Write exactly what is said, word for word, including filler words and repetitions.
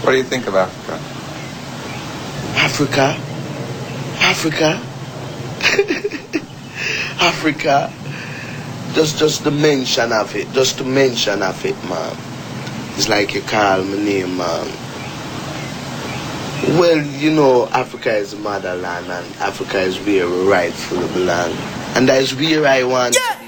What do you think of Africa? Africa? Africa? Africa? Just, just the mention of it, just the mention of it, man. It's like you call my name, man. Well, you know, Africa is motherland, and Africa is where we rightfully belong. And that is where I want... Yeah.